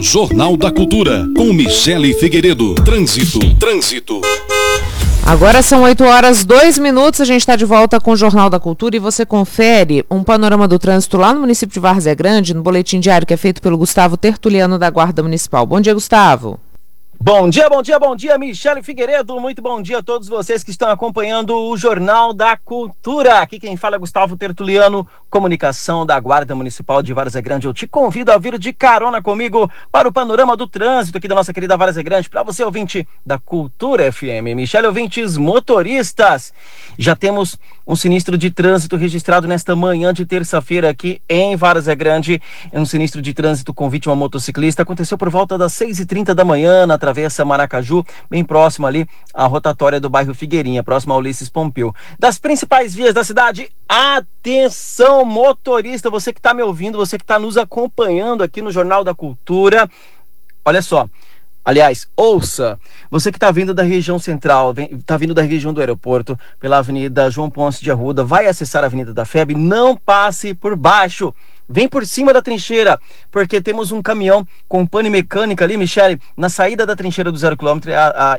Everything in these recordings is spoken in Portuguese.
Jornal da Cultura, com Michele Figueiredo. Trânsito. Agora são 8h02, a gente está de volta com o Jornal da Cultura e você confere um panorama do trânsito lá no município de Várzea Grande, no boletim diário que é feito pelo Gustavo Tertuliano da Guarda Municipal. Bom dia, Gustavo. Bom dia, Michele Figueiredo. Muito bom dia a todos vocês que estão acompanhando o Jornal da Cultura. Aqui quem fala é Gustavo Tertuliano, comunicação da Guarda Municipal de Várzea Grande. Eu te convido a vir de carona comigo para o panorama do trânsito aqui da nossa querida Várzea Grande. Para você, ouvinte da Cultura FM. Michele, ouvintes motoristas, já temos um sinistro de trânsito registrado nesta manhã de terça-feira aqui em Várzea Grande. É um sinistro de trânsito com vítima motociclista. Aconteceu por volta das 6h30 da manhã, na Travessa Maracaju, bem próximo ali à rotatória do bairro Figueirinha, próximo a Ulisses Pompeu. Das principais vias da cidade, atenção motorista, você que está me ouvindo, você que está nos acompanhando aqui no Jornal da Cultura, olha só. Aliás, ouça, você que está vindo da região central, está vindo da região do aeroporto, pela Avenida João Ponce de Arruda, vai acessar a Avenida da FEB, não passe por baixo. Vem por cima da trincheira, porque temos um caminhão com pane mecânica ali, Michele, na saída da trincheira do 0 km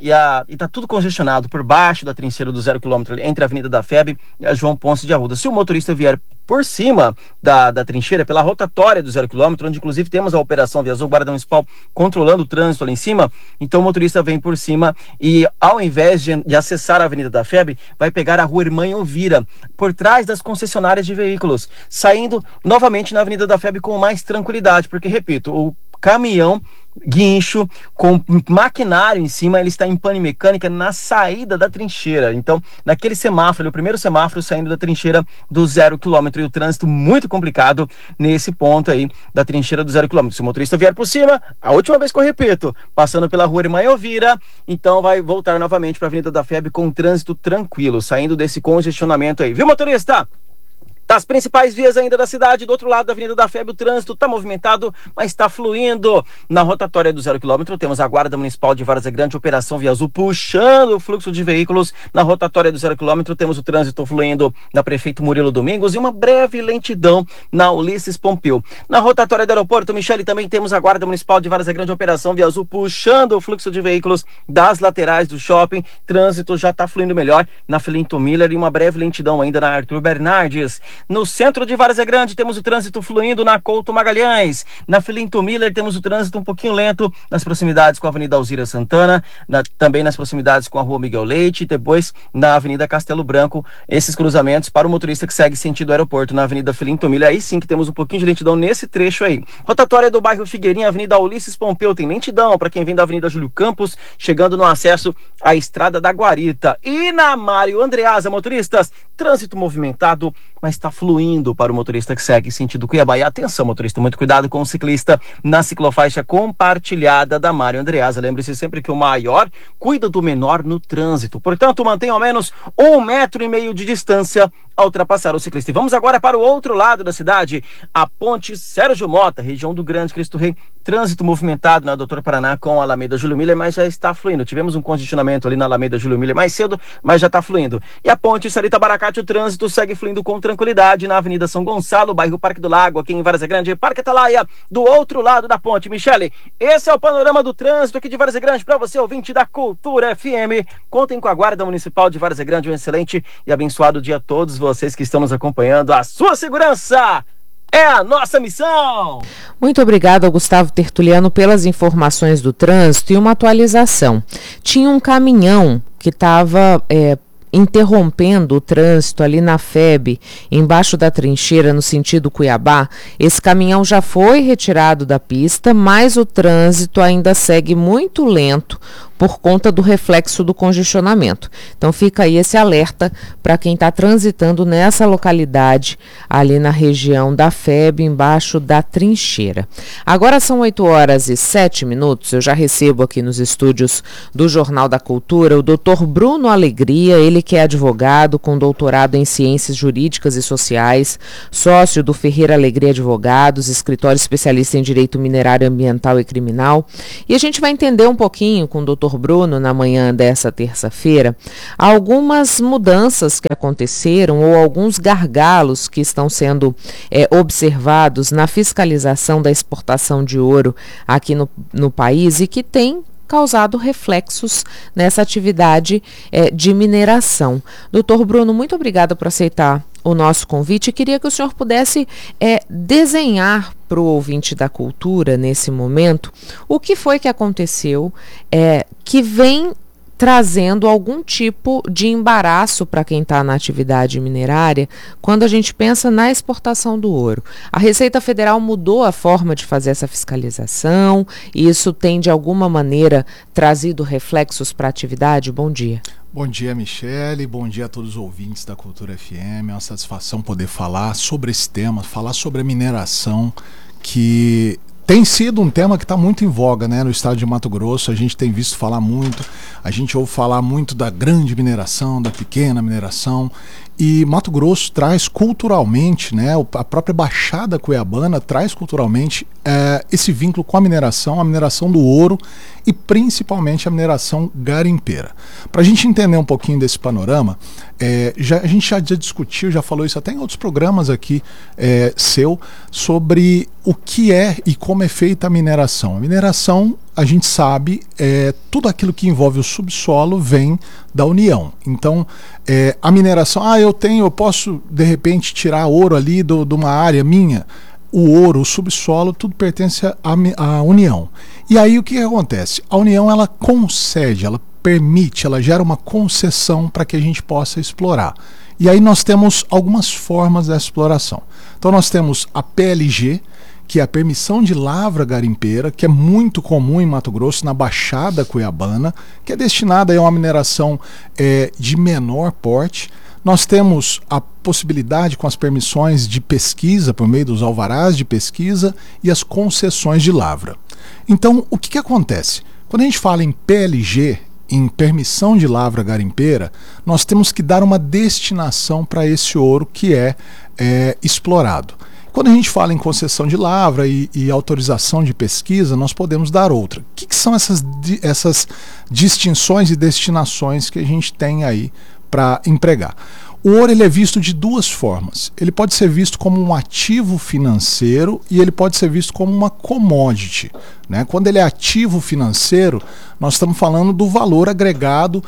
e tá tudo congestionado por baixo da trincheira do 0 km, entre a Avenida da FEB e a João Ponce de Arruda. Se o motorista vier por cima da trincheira, pela rotatória do 0 km, onde inclusive temos a operação Via Azul, Guarda Municipal controlando o trânsito ali em cima, então o motorista vem por cima e ao invés de acessar a Avenida da FEB, vai pegar a Rua Irmã Elvira, por trás das concessionárias de veículos, saindo novamente na Avenida da FEB com mais tranquilidade, porque, repito, o caminhão guincho com maquinário em cima, ele está em pane mecânica na saída da trincheira. Então, naquele semáforo, o primeiro semáforo saindo da trincheira do 0 km, e o trânsito muito complicado nesse ponto aí da trincheira do 0 km. Se o motorista vier por cima, a última vez que eu repito, passando pela Rua Irmã Elvira, então vai voltar novamente para a Avenida da FEB com trânsito tranquilo, saindo desse congestionamento aí. Viu, motorista? Das principais vias ainda da cidade, do outro lado da Avenida da FEB, o trânsito está movimentado, mas está fluindo. Na rotatória do 0 km, temos a Guarda Municipal de Várzea Grande, Operação Via Azul, puxando o fluxo de veículos. Na rotatória do 0 km, temos o trânsito fluindo na Prefeito Murilo Domingos e uma breve lentidão na Ulisses Pompeu. Na rotatória do aeroporto, Michele, também temos a Guarda Municipal de Várzea Grande, Operação Via Azul, puxando o fluxo de veículos das laterais do shopping. Trânsito já está fluindo melhor na Filinto Miller e uma breve lentidão ainda na Arthur Bernardes. No centro de Várzea Grande temos o trânsito fluindo na Couto Magalhães. Na Filinto Miller temos o trânsito um pouquinho lento nas proximidades com a Avenida Alzira Santana, também nas proximidades com a Rua Miguel Leite e depois na Avenida Castelo Branco. Esses cruzamentos para o motorista que segue sentido aeroporto na Avenida Filinto Miller. Aí sim que temos um pouquinho de lentidão nesse trecho aí. Rotatória do bairro Figueirinha, Avenida Ulisses Pompeu, tem lentidão para quem vem da Avenida Júlio Campos, chegando no acesso à Estrada da Guarita. E na Mário Andreasa, motoristas, trânsito movimentado, mas está fluindo para o motorista que segue sentido Cuiabá. E atenção, motorista, muito cuidado com o ciclista na ciclofaixa compartilhada da Mário Andreasa. Lembre-se sempre que o maior cuida do menor no trânsito. Portanto, mantenha ao menos 1,5 metro de distância ao ultrapassar o ciclista. E vamos agora para o outro lado da cidade, a Ponte Sérgio Mota, região do Grande Cristo Rei. Trânsito movimentado na Doutor Paraná com a Alameda Júlio Miller, mas já está fluindo. Tivemos um congestionamento ali na Alameda Júlio Miller mais cedo, mas já está fluindo. E a Ponte Sarita Baracate, o trânsito segue fluindo com tranquilidade na Avenida São Gonçalo, bairro Parque do Lago, aqui em Várzea Grande, Parque Atalaia, do outro lado da ponte. Michele, esse é o panorama do trânsito aqui de Várzea Grande para você, ouvinte da Cultura FM. Contem com a Guarda Municipal de Várzea Grande. Um excelente e abençoado dia a todos vocês que estão nos acompanhando. A sua segurança é a nossa missão! Muito obrigado ao Gustavo Tertuliano pelas informações do trânsito e uma atualização. Tinha um caminhão que estava interrompendo o trânsito ali na FEB, embaixo da trincheira, no sentido Cuiabá. Esse caminhão já foi retirado da pista, mas o trânsito ainda segue muito lento por conta do reflexo do congestionamento. Então fica aí esse alerta para quem está transitando nessa localidade, ali na região da FEB, embaixo da trincheira. Agora são 8h07, eu já recebo aqui nos estúdios do Jornal da Cultura o Dr. Bruno Alegria, ele Ele que é advogado com doutorado em Ciências Jurídicas e Sociais, sócio do Ferreira Alegria Advogados, escritório especialista em Direito Minerário, Ambiental e Criminal. E a gente vai entender um pouquinho com o Dr. Bruno, na manhã dessa terça-feira, algumas mudanças que aconteceram ou alguns gargalos que estão sendo observados na fiscalização da exportação de ouro aqui no país e que tem causado reflexos nessa atividade de mineração. Doutor Bruno, muito obrigada por aceitar o nosso convite. Queria que o senhor pudesse desenhar para o ouvinte da cultura, nesse momento, o que foi que aconteceu que vem trazendo algum tipo de embaraço para quem está na atividade minerária quando a gente pensa na exportação do ouro. A Receita Federal mudou a forma de fazer essa fiscalização e isso tem, de alguma maneira, trazido reflexos para a atividade? Bom dia. Bom dia, Michele. Bom dia a todos os ouvintes da Cultura FM. É uma satisfação poder falar sobre esse tema, falar sobre a mineração, que tem sido um tema que está muito em voga, né, no estado de Mato Grosso. A gente tem visto falar muito, a gente ouve falar muito da grande mineração, da pequena mineração. E Mato Grosso traz culturalmente, né, a própria Baixada Cuiabana traz culturalmente esse vínculo com a mineração do ouro e principalmente a mineração garimpeira. Para a gente entender um pouquinho desse panorama, a gente já discutiu, já falou isso até em outros programas aqui sobre o que é e como é feita a mineração. A mineração, a gente sabe, tudo aquilo que envolve o subsolo vem da União. Então, a mineração, eu posso de repente tirar ouro ali de uma área minha. O ouro, o subsolo, tudo pertence à União. E aí o que acontece? A União, ela concede, ela permite, ela gera uma concessão para que a gente possa explorar. E aí nós temos algumas formas dessa exploração. Então nós temos a PLG, que é a permissão de lavra garimpeira, que é muito comum em Mato Grosso, na Baixada Cuiabana, que é destinada a uma mineração de menor porte. Nós temos a possibilidade com as permissões de pesquisa, por meio dos alvarás de pesquisa e as concessões de lavra. Então, o que acontece? Quando a gente fala em PLG, em permissão de lavra garimpeira, nós temos que dar uma destinação para esse ouro que é explorado. Quando a gente fala em concessão de lavra e autorização de pesquisa, nós podemos dar outra. O que são essas distinções e destinações que a gente tem aí para empregar? O ouro, ele é visto de duas formas. Ele pode ser visto como um ativo financeiro e ele pode ser visto como uma commodity, né? Quando ele é ativo financeiro, nós estamos falando do valor agregado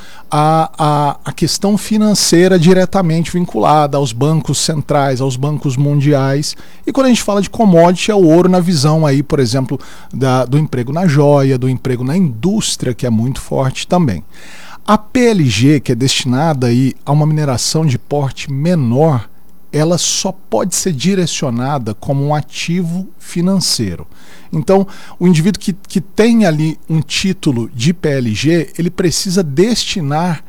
à questão financeira diretamente vinculada aos bancos centrais, aos bancos mundiais. E quando a gente fala de commodity, é o ouro na visão aí, por exemplo, do emprego na joia, do emprego na indústria, que é muito forte também. A PLG, que é destinada aí a uma mineração de porte menor, ela só pode ser direcionada como um ativo financeiro. Então, o indivíduo que tem ali um título de PLG, ele precisa destinar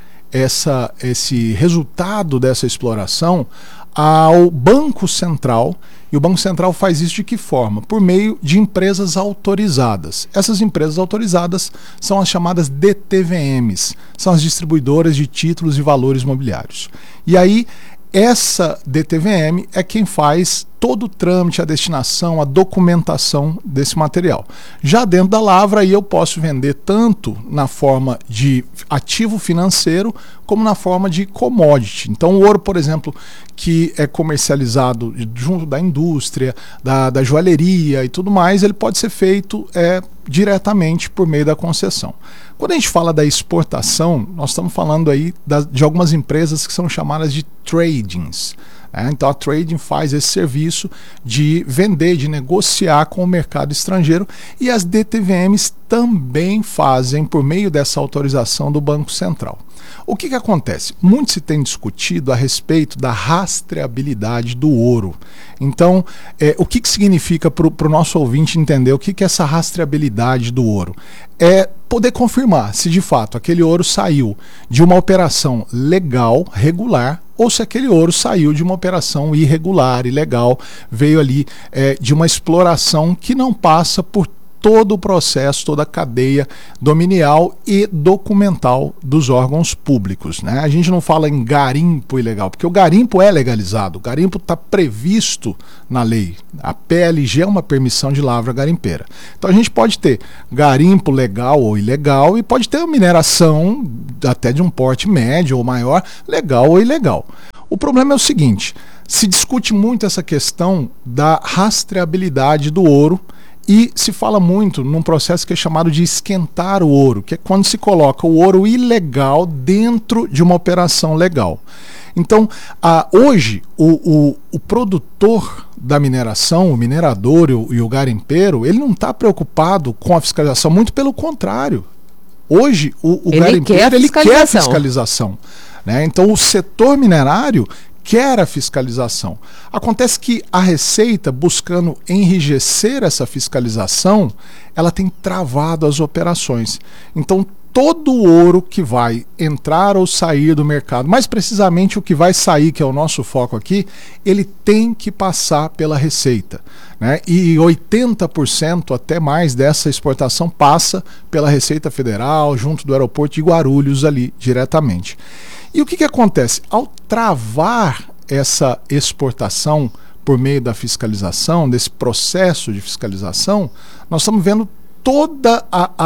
esse resultado dessa exploração ao Banco Central. E o Banco Central faz isso de que forma? Por meio de empresas autorizadas. Essas empresas autorizadas são as chamadas DTVMs, são as distribuidoras de títulos e valores mobiliários. E aí, essa DTVM é quem faz todo o trâmite, a destinação, a documentação desse material. Já dentro da lavra, aí eu posso vender tanto na forma de ativo financeiro, como na forma de commodity. Então, o ouro, por exemplo, que é comercializado junto da indústria, da joalheria e tudo mais, ele pode ser feito diretamente por meio da concessão. Quando a gente fala da exportação, nós estamos falando aí de algumas empresas que são chamadas de tradings. Então a trading faz esse serviço de vender, de negociar com o mercado estrangeiro, e as DTVMs também fazem por meio dessa autorização do Banco Central. O que acontece? Muito se tem discutido a respeito da rastreabilidade do ouro. Então, o que significa para o nosso ouvinte entender o que é essa rastreabilidade do ouro? É poder confirmar se de fato aquele ouro saiu de uma operação legal, regular, ou se aquele ouro saiu de uma operação irregular, ilegal, veio ali de uma exploração que não passa por todo o processo, toda a cadeia dominial e documental dos órgãos públicos, né? A gente não fala em garimpo ilegal, porque o garimpo é legalizado, o garimpo está previsto na lei. A PLG é uma permissão de lavra garimpeira. Então a gente pode ter garimpo legal ou ilegal e pode ter mineração até de um porte médio ou maior, legal ou ilegal. O problema é o seguinte, se discute muito essa questão da rastreabilidade do ouro e se fala muito num processo que é chamado de esquentar o ouro, que é quando se coloca o ouro ilegal dentro de uma operação legal. Então, hoje, o produtor da mineração, o minerador e o garimpeiro, ele não está preocupado com a fiscalização, muito pelo contrário. Hoje, o garimpeiro ele quer fiscalização, né? Então, o setor minerário quer a fiscalização. Acontece que a Receita, buscando enrijecer essa fiscalização, ela tem travado as operações. Então, todo o ouro que vai entrar ou sair do mercado, mais precisamente o que vai sair, que é o nosso foco aqui, ele tem que passar pela Receita, né? E 80% até mais dessa exportação passa pela Receita Federal, junto do aeroporto de Guarulhos ali diretamente. E o que acontece? Ao travar essa exportação por meio da fiscalização, desse processo de fiscalização, nós estamos vendo toda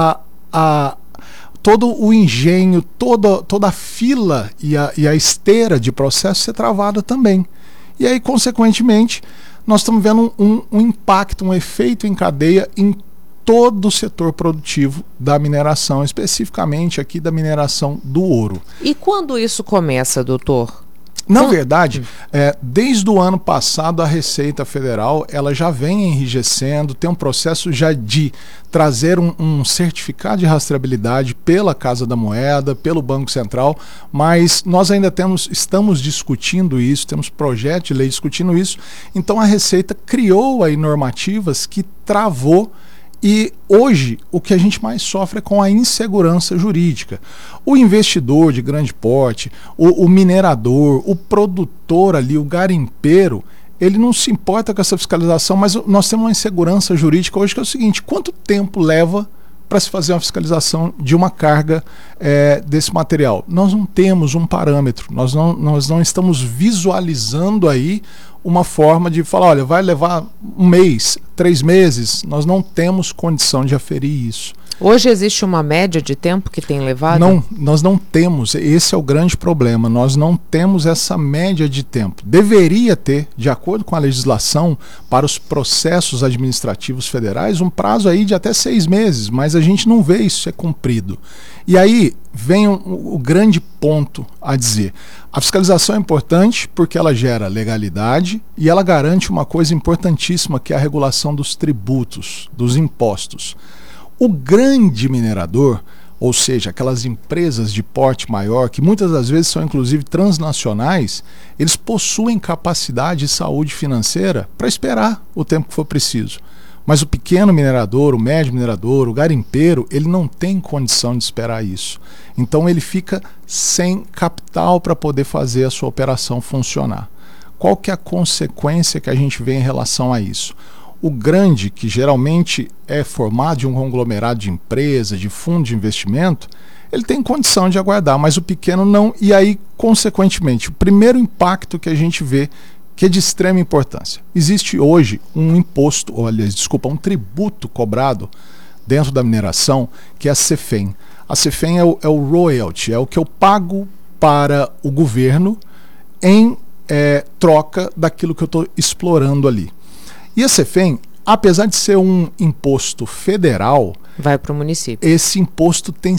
todo o engenho, toda a fila e a esteira de processo ser travada também. E aí, consequentemente, nós estamos vendo um impacto, um efeito em cadeia em todo o setor produtivo da mineração, especificamente aqui da mineração do ouro. E quando isso começa, doutor? Na verdade, desde o ano passado a Receita Federal ela já vem enrijecendo, tem um processo já de trazer um certificado de rastreabilidade pela Casa da Moeda, pelo Banco Central, mas nós ainda estamos discutindo isso, temos projeto de lei discutindo isso, então a Receita criou aí normativas que travou. E hoje o que a gente mais sofre é com a insegurança jurídica. O investidor de grande porte, o minerador, o produtor ali, o garimpeiro, ele não se importa com essa fiscalização, mas nós temos uma insegurança jurídica hoje que é o seguinte: quanto tempo leva para se fazer uma fiscalização de uma carga desse material? Nós não temos um parâmetro, nós não estamos visualizando aí uma forma de falar, olha, vai levar 1 mês, 3 meses, nós não temos condição de aferir isso. Hoje existe uma média de tempo que tem levado? Não, nós não temos, esse é o grande problema, nós não temos essa média de tempo. Deveria ter, de acordo com a legislação, para os processos administrativos federais, um prazo aí de até 6 meses, mas a gente não vê isso ser cumprido. E aí vem o grande ponto a dizer, a fiscalização é importante porque ela gera legalidade e ela garante uma coisa importantíssima, que é a regulação dos tributos, dos impostos. O grande minerador, ou seja, aquelas empresas de porte maior, que muitas das vezes são inclusive transnacionais, eles possuem capacidade e saúde financeira para esperar o tempo que for preciso. Mas o pequeno minerador, o médio minerador, o garimpeiro, ele não tem condição de esperar isso. Então ele fica sem capital para poder fazer a sua operação funcionar. Qual que é a consequência que a gente vê em relação a isso? O grande, que geralmente é formado de um conglomerado de empresa, de fundo de investimento, ele tem condição de aguardar, mas o pequeno não. E aí, consequentemente, o primeiro impacto que a gente vê, que é de extrema importância. Existe hoje um imposto, ou aliás, desculpa, um tributo cobrado dentro da mineração, que é a CEFEM. A CEFEM é o royalty, é o que eu pago para o governo em troca daquilo que eu estou explorando ali. E a CEFEM, apesar de ser um imposto federal, vai para o município. Esse imposto tem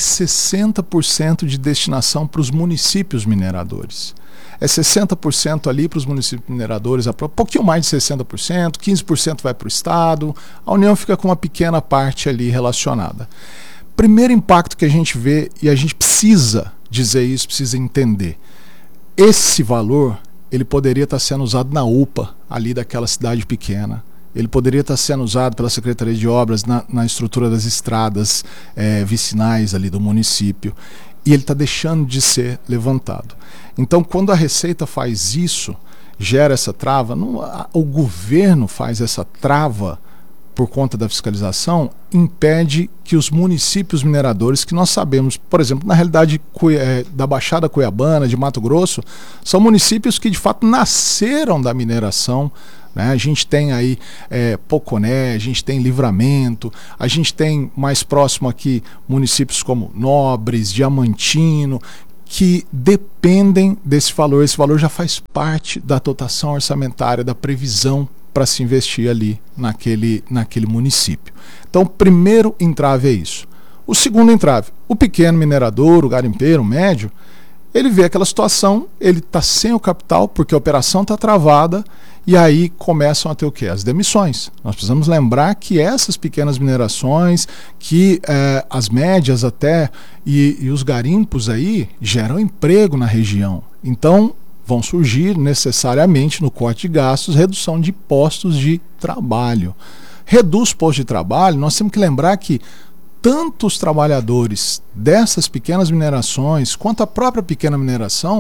60% de destinação para os municípios mineradores. É 60% ali para os municípios mineradores, um pouquinho mais de 60%, 15% vai para o Estado, a União fica com uma pequena parte ali relacionada. Primeiro impacto que a gente vê, e a gente precisa dizer isso, precisa entender, esse valor ele poderia estar sendo usado na UPA, ali daquela cidade pequena. Ele poderia estar sendo usado pela Secretaria de Obras na estrutura das estradas vicinais ali do município. E ele está deixando de ser levantado. Então, quando a Receita faz isso, gera essa trava, o governo faz essa trava por conta da fiscalização, impede que os municípios mineradores, que nós sabemos, por exemplo, na realidade da Baixada Cuiabana, de Mato Grosso, são municípios que de fato nasceram da mineração, né? A gente tem aí Poconé, a gente tem Livramento, a gente tem mais próximo aqui municípios como Nobres, Diamantino, que dependem desse valor. Esse valor já faz parte da dotação orçamentária, da previsão para se investir ali naquele município. Então, o primeiro entrave é isso. O segundo entrave, o pequeno minerador, o garimpeiro, o médio, ele vê aquela situação, ele está sem o capital porque a operação está travada, e aí começam a ter o quê? As demissões. Nós precisamos lembrar que essas pequenas minerações, que as médias até e os garimpos aí geram emprego na região. Então vão surgir necessariamente no corte de gastos redução de postos de trabalho. Reduz postos de trabalho, nós temos que lembrar que tanto os trabalhadores dessas pequenas minerações quanto a própria pequena mineração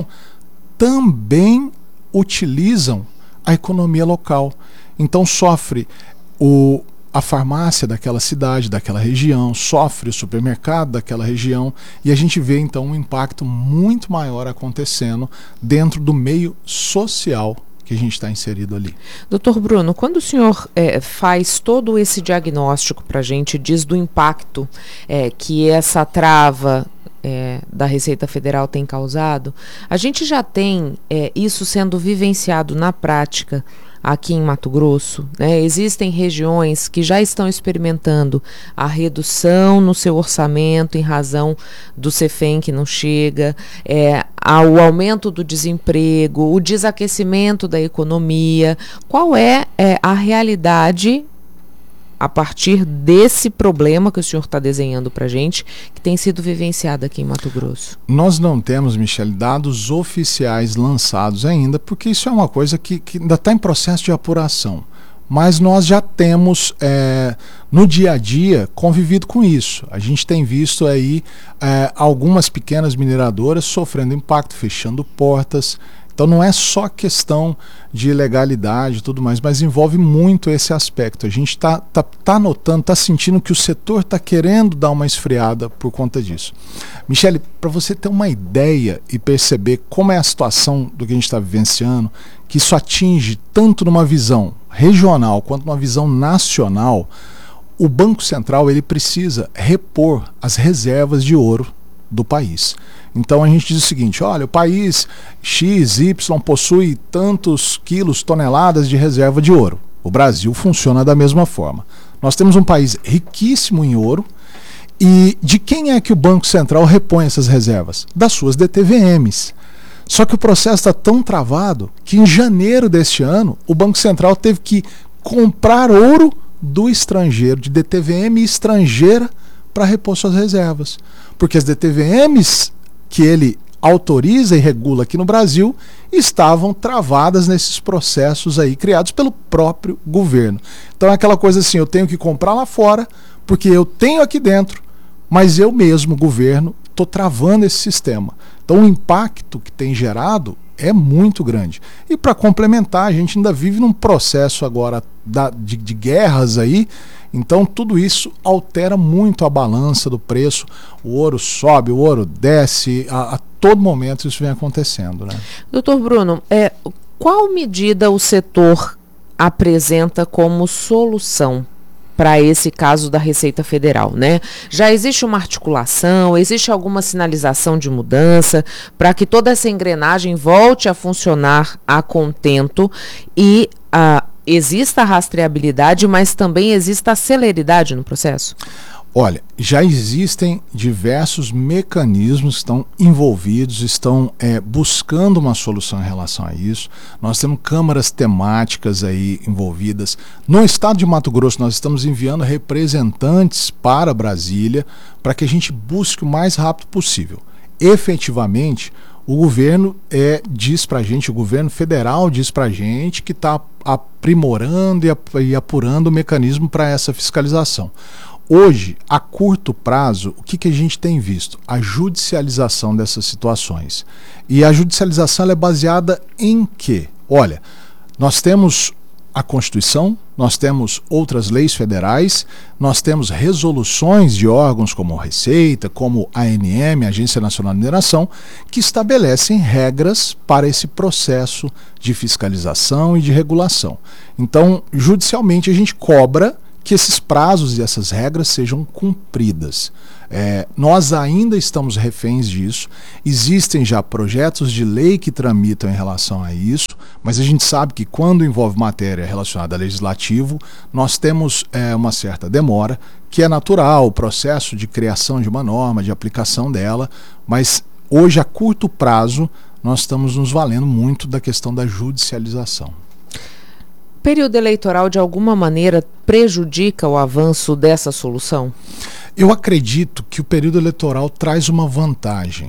também utilizam a economia local. Então sofre a farmácia daquela cidade, daquela região, sofre o supermercado daquela região, e a gente vê então um impacto muito maior acontecendo dentro do meio social que a gente está inserido ali. Doutor Bruno, quando o senhor faz todo esse diagnóstico para a gente, diz do impacto que essa trava da Receita Federal tem causado, a gente já tem isso sendo vivenciado na prática aqui em Mato Grosso, né? Existem regiões que já estão experimentando a redução no seu orçamento em razão do CEFEM que não chega, o aumento do desemprego, o desaquecimento da economia. Qual é a realidade a partir desse problema que o senhor está desenhando para a gente, que tem sido vivenciado aqui em Mato Grosso? Nós não temos, Michele, dados oficiais lançados ainda, porque isso é uma coisa que ainda está em processo de apuração. Mas nós já temos, no dia a dia, convivido com isso. A gente tem visto aí algumas pequenas mineradoras sofrendo impacto, fechando portas. Então não é só questão de ilegalidade e tudo mais, mas envolve muito esse aspecto. A gente está notando, está sentindo que o setor está querendo dar uma esfriada por conta disso. Michele, para você ter uma ideia e perceber como é a situação do que a gente está vivenciando, que isso atinge tanto numa visão regional quanto numa visão nacional, o Banco Central ele precisa repor as reservas de ouro do país. Então a gente diz o seguinte: olha, o país X, Y possui tantos quilos, toneladas de reserva de ouro. O Brasil funciona da mesma forma. Nós temos um país riquíssimo em ouro, e de quem é que o Banco Central repõe essas reservas? Das suas DTVMs. Só que o processo está tão travado que em janeiro deste ano o Banco Central teve que comprar ouro do estrangeiro, de DTVM estrangeira, para repor suas reservas. Porque as DTVMs que ele autoriza e regula aqui no Brasil estavam travadas nesses processos aí criados pelo próprio governo. Então é aquela coisa assim, eu tenho que comprar lá fora porque eu tenho aqui dentro, mas eu mesmo, governo, estou travando esse sistema. Então o impacto que tem gerado é muito grande. E para complementar, a gente ainda vive num processo agora de guerras aí. Então tudo isso altera muito a balança do preço. O ouro sobe, o ouro desce, a todo momento isso vem acontecendo, né? Doutor Bruno, qual medida o setor apresenta como solução para esse caso da Receita Federal, né? Já existe uma articulação, existe alguma sinalização de mudança para que toda essa engrenagem volte a funcionar a contento e exista a rastreabilidade, mas também exista a celeridade no processo? Olha, já existem diversos mecanismos que estão envolvidos, estão buscando uma solução em relação a isso. Nós temos câmaras temáticas aí envolvidas. No estado de Mato Grosso, nós estamos enviando representantes para Brasília para que a gente busque o mais rápido possível. Efetivamente, o governo diz para a gente, o governo federal diz para a gente que está aprimorando e apurando o mecanismo para essa fiscalização. Hoje, a curto prazo, o que a gente tem visto? A judicialização dessas situações. E a judicialização ela é baseada em quê? Olha, nós temos a Constituição, nós temos outras leis federais, nós temos resoluções de órgãos como a Receita, como a ANM, a Agência Nacional de Mineração, que estabelecem regras para esse processo de fiscalização e de regulação. Então, judicialmente, a gente cobra que esses prazos e essas regras sejam cumpridas. Nós ainda estamos reféns disso, existem já projetos de lei que tramitam em relação a isso, mas a gente sabe que quando envolve matéria relacionada a legislativo, nós temos uma certa demora, que é natural, o processo de criação de uma norma, de aplicação dela, mas hoje a curto prazo nós estamos nos valendo muito da questão da judicialização. Período eleitoral de alguma maneira prejudica o avanço dessa solução? Eu acredito que o período eleitoral traz uma vantagem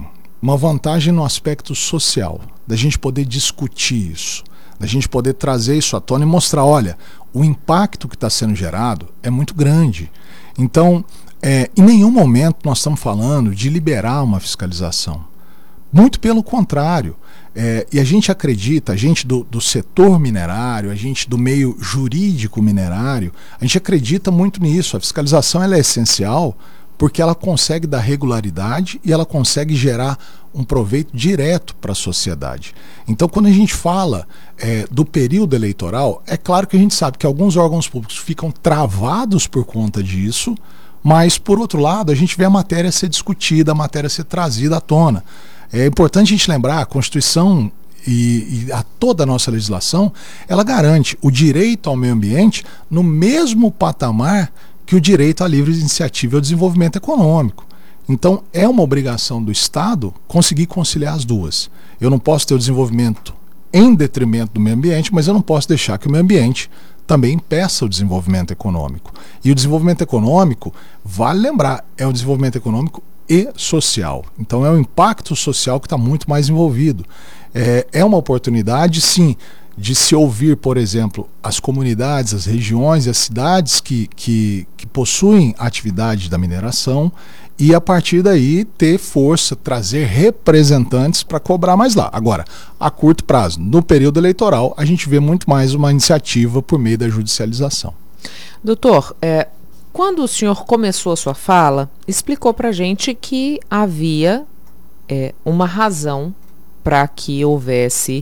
no aspecto social, da gente poder discutir isso, da gente poder trazer isso à tona e mostrar, olha, o impacto que está sendo gerado é muito grande. Então, em nenhum momento nós estamos falando de liberar uma fiscalização. Muito pelo contrário. E a gente acredita, a gente do setor minerário, a gente do meio jurídico minerário, a gente acredita muito nisso. A fiscalização ela é essencial porque ela consegue dar regularidade e ela consegue gerar um proveito direto para a sociedade. Então, quando a gente fala do período eleitoral, é claro que a gente sabe que alguns órgãos públicos ficam travados por conta disso, mas, por outro lado, a gente vê a matéria ser discutida, a matéria ser trazida à tona. É importante a gente lembrar, a Constituição e toda a nossa legislação, ela garante o direito ao meio ambiente no mesmo patamar que o direito à livre iniciativa e ao desenvolvimento econômico. Então, é uma obrigação do Estado conseguir conciliar as duas. Eu não posso ter o desenvolvimento em detrimento do meio ambiente, mas eu não posso deixar que o meio ambiente também impeça o desenvolvimento econômico. E o desenvolvimento econômico, vale lembrar, é o desenvolvimento econômico e social. Então é o impacto social que está muito mais envolvido. É uma oportunidade, sim, de se ouvir, por exemplo, as comunidades, as regiões e as cidades que possuem atividade da mineração e, a partir daí, ter força, trazer representantes para cobrar mais lá. Agora, a curto prazo, no período eleitoral, a gente vê muito mais uma iniciativa por meio da judicialização. Doutor, quando o senhor começou a sua fala, explicou para a gente que havia uma razão para que houvesse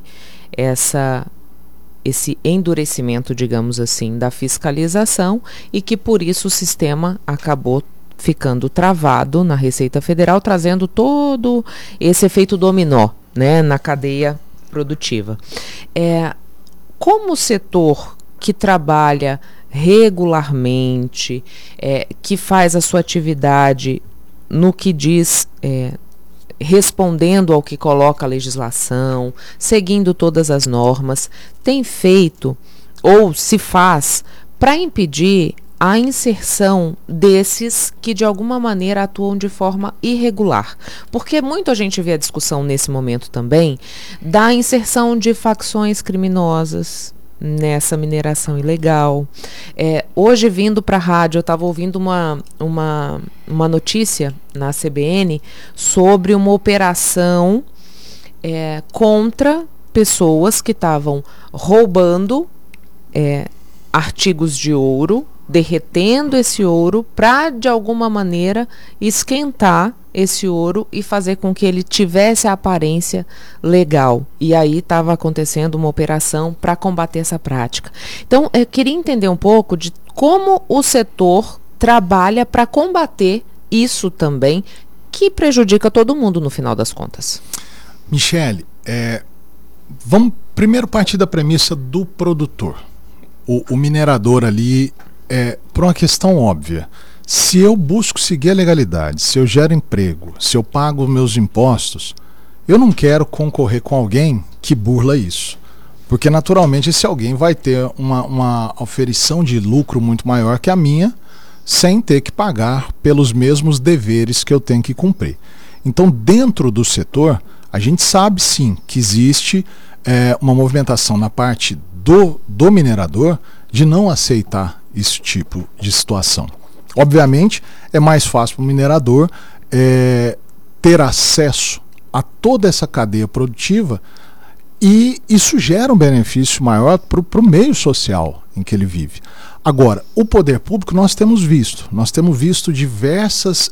esse endurecimento, digamos assim, da fiscalização e que por isso o sistema acabou ficando travado na Receita Federal, trazendo todo esse efeito dominó, né, na cadeia produtiva. Como o setor que trabalha regularmente, que faz a sua atividade no que diz, respondendo ao que coloca a legislação, seguindo todas as normas, tem feito ou se faz para impedir a inserção desses que de alguma maneira atuam de forma irregular? Porque muito a gente vê a discussão nesse momento também da inserção de facções criminosas nessa mineração ilegal. Hoje, vindo para a rádio, eu estava ouvindo uma notícia na CBN sobre uma operação contra pessoas que estavam roubando artigos de ouro, derretendo esse ouro para, de alguma maneira, esquentar esse ouro e fazer com que ele tivesse a aparência legal. E aí estava acontecendo uma operação para combater essa prática. Então, eu queria entender um pouco de como o setor trabalha para combater isso também, que prejudica todo mundo no final das contas. Michele, vamos primeiro partir da premissa do produtor. O minerador ali, por uma questão óbvia. Se eu busco seguir a legalidade, se eu gero emprego, se eu pago meus impostos, eu não quero concorrer com alguém que burla isso. Porque naturalmente esse alguém vai ter uma oferição de lucro muito maior que a minha, sem ter que pagar pelos mesmos deveres que eu tenho que cumprir. Então, dentro do setor, a gente sabe sim que existe uma movimentação na parte do minerador de não aceitar esse tipo de situação. Obviamente, é mais fácil para o minerador ter acesso a toda essa cadeia produtiva E isso gera um benefício maior para o meio social em que ele vive. Agora, o poder público nós temos visto diversas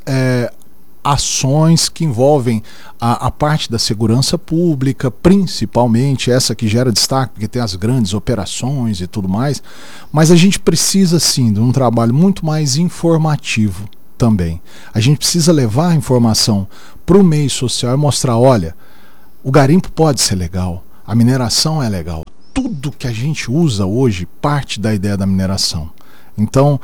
ações que envolvem a parte da segurança pública, principalmente essa que gera destaque, porque tem as grandes operações e tudo mais, mas a gente precisa sim de um trabalho muito mais informativo também. A gente precisa levar a informação para o meio social e mostrar, olha, o garimpo pode ser legal, a mineração é legal. Tudo que a gente usa hoje parte da ideia da mineração. Então,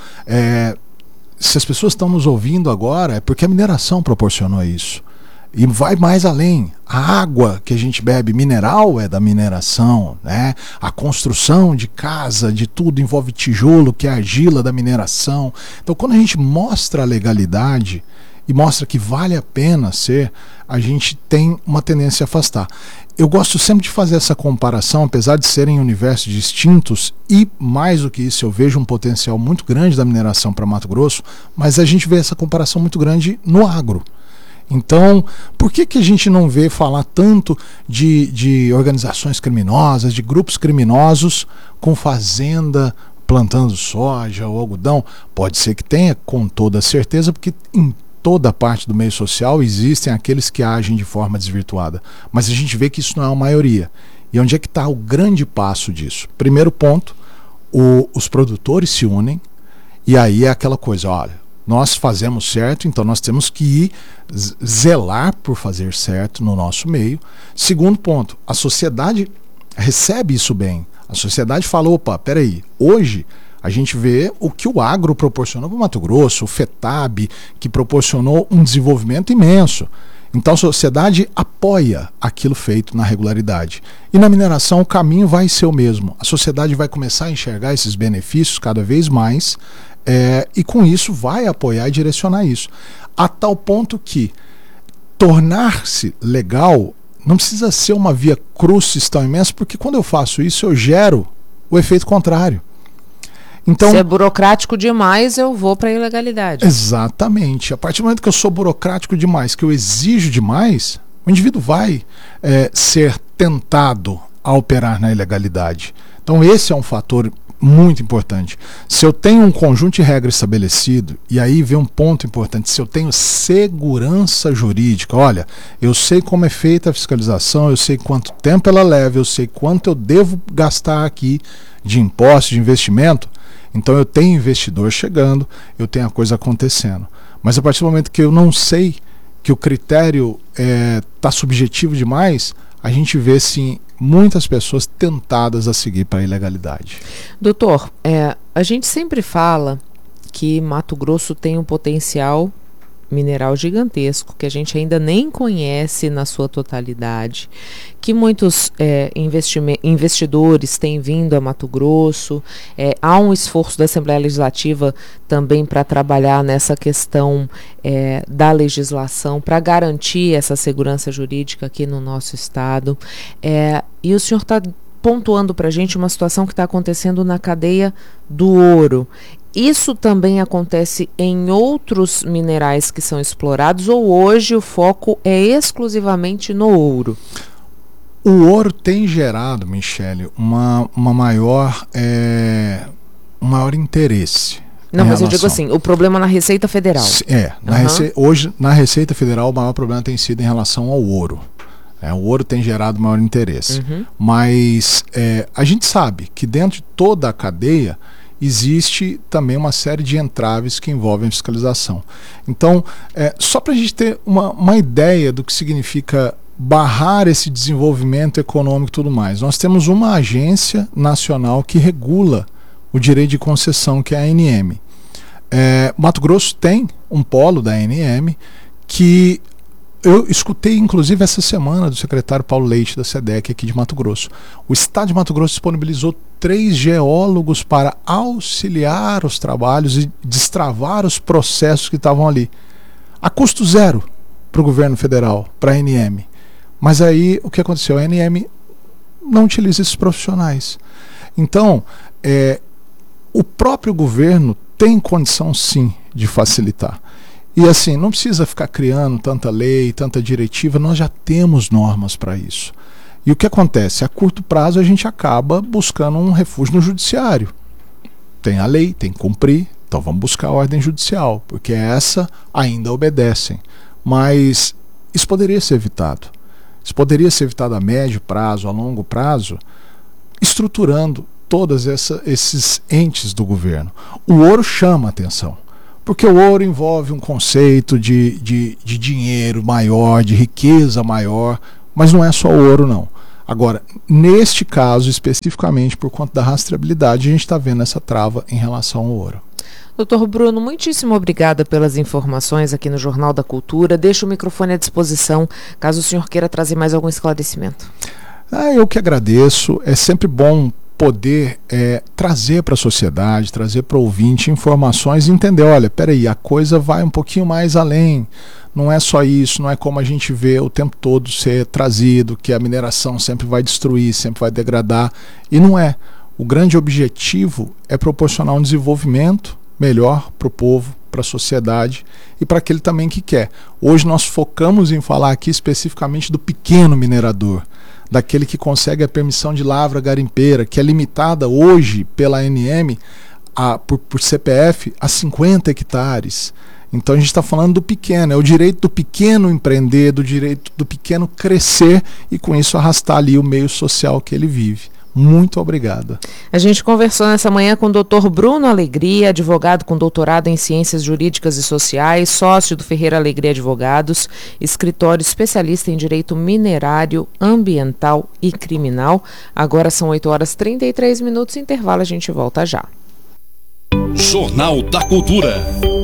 se as pessoas estão nos ouvindo agora, é porque a mineração proporcionou isso. E vai mais além. A água que a gente bebe mineral é da mineração, né? A construção de casa, de tudo, envolve tijolo, que é argila da mineração. Então, quando a gente mostra a legalidade e mostra que vale a pena ser, a gente tem uma tendência a afastar. Eu gosto sempre de fazer essa comparação, apesar de serem universos distintos, e mais do que isso, eu vejo um potencial muito grande da mineração para Mato Grosso, mas a gente vê essa comparação muito grande no agro. Então, por que a gente não vê falar tanto de organizações criminosas, de grupos criminosos com fazenda plantando soja ou algodão? Pode ser que tenha, com toda certeza, porque em toda parte do meio social existem aqueles que agem de forma desvirtuada. Mas a gente vê que isso não é a maioria. E onde é que está o grande passo disso? Primeiro ponto, os produtores se unem, e aí é aquela coisa, olha, nós fazemos certo, então nós temos que ir zelar por fazer certo no nosso meio. Segundo ponto, a sociedade recebe isso bem. A sociedade fala, opa, peraí, hoje a gente vê o que o agro proporcionou para o Mato Grosso, o FETAB, que proporcionou um desenvolvimento imenso. Então a sociedade apoia aquilo feito na regularidade. E na mineração o caminho vai ser o mesmo. A sociedade vai começar a enxergar esses benefícios cada vez mais, e com isso vai apoiar e direcionar isso. A tal ponto que tornar-se legal não precisa ser uma via crucis tão imensa, porque quando eu faço isso eu gero o efeito contrário. Então, se é burocrático demais, eu vou para a ilegalidade. Exatamente. A partir do momento que eu sou burocrático demais, que eu exijo demais, o indivíduo vai ser tentado a operar na ilegalidade. Então esse é um fator muito importante. Se eu tenho um conjunto de regras estabelecido, e aí vem um ponto importante, se eu tenho segurança jurídica, olha, eu sei como é feita a fiscalização, eu sei quanto tempo ela leva, eu sei quanto eu devo gastar aqui de imposto, de investimento, então eu tenho investidor chegando, eu tenho a coisa acontecendo. Mas a partir do momento que eu não sei, que o critério está subjetivo demais, a gente vê sim muitas pessoas tentadas a seguir para a ilegalidade. Doutor, a gente sempre fala que Mato Grosso tem um potencial mineral gigantesco, que a gente ainda nem conhece na sua totalidade, que muitos investidores têm vindo a Mato Grosso, há um esforço da Assembleia Legislativa também para trabalhar nessa questão da legislação, para garantir essa segurança jurídica aqui no nosso estado, e o senhor está pontuando para a gente uma situação que está acontecendo na cadeia do ouro. Isso também acontece em outros minerais que são explorados, ou hoje o foco é exclusivamente no ouro? O ouro tem gerado, Michele, um maior interesse. Não, mas eu digo assim, o problema na Receita Federal. Hoje na Receita Federal o maior problema tem sido em relação ao ouro. O ouro tem gerado maior interesse. Mas a gente sabe que dentro de toda a cadeia existe também uma série de entraves que envolvem a fiscalização. Então, só para a gente ter uma ideia do que significa barrar esse desenvolvimento econômico e tudo mais, nós temos uma agência nacional que regula o direito de concessão, que é a ANM. Mato Grosso tem um polo da ANM que eu escutei, inclusive, essa semana do secretário Paulo Leite, da SEDEC, aqui de Mato Grosso. O estado de Mato Grosso disponibilizou 3 geólogos para auxiliar os trabalhos e destravar os processos que estavam ali, a custo zero para o governo federal, para a ANM. Mas aí, o que aconteceu? A ANM não utiliza esses profissionais. Então, o próprio governo tem condição, sim, de facilitar. E assim, não precisa ficar criando tanta lei, tanta diretiva, nós já temos normas para isso. E o que acontece? A curto prazo a gente acaba buscando um refúgio no judiciário. Tem a lei, tem que cumprir, então vamos buscar a ordem judicial, porque essa ainda obedecem. Mas isso poderia ser evitado. Isso poderia ser evitado a médio prazo, a longo prazo, estruturando todos esses entes do governo. O ouro chama a atenção, porque o ouro envolve um conceito de dinheiro maior, de riqueza maior, mas não é só o ouro, não. Agora, neste caso, especificamente por conta da rastreabilidade, a gente está vendo essa trava em relação ao ouro. Doutor Bruno, muitíssimo obrigada pelas informações aqui no Jornal da Cultura. Deixo o microfone à disposição, caso o senhor queira trazer mais algum esclarecimento. Eu que agradeço. É sempre bom poder trazer para a sociedade, trazer para o ouvinte informações e entender, olha, peraí, a coisa vai um pouquinho mais além. Não é só isso, não é como a gente vê o tempo todo ser trazido, que a mineração sempre vai destruir, sempre vai degradar. E não é. O grande objetivo é proporcionar um desenvolvimento melhor para o povo, para a sociedade e para aquele também que quer. Hoje nós focamos em falar aqui especificamente do pequeno minerador, daquele que consegue a permissão de lavra garimpeira, que é limitada hoje pela ANM por CPF a 50 hectares. Então a gente está falando do pequeno, é o direito do pequeno empreender, do direito do pequeno crescer e com isso arrastar ali o meio social que ele vive. Muito obrigado. A gente conversou nessa manhã com o Dr. Bruno Alegria, advogado com doutorado em Ciências Jurídicas e Sociais, sócio do Ferreira Alegria Advogados, escritório especialista em Direito Minerário, Ambiental e Criminal. Agora são 8h33, intervalo, a gente volta já. Jornal da Cultura.